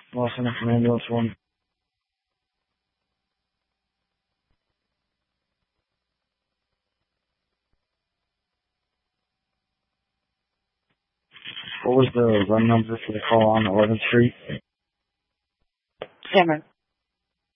Los Angeles Ambulance 1. What was the run number for the call on 11th Street? 7.